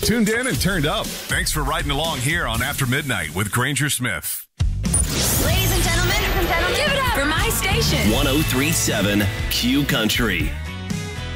Tuned in and turned up. Thanks for riding along here on After Midnight with Granger Smith. Ladies and gentlemen, give it up for my station. 1037 Q Country.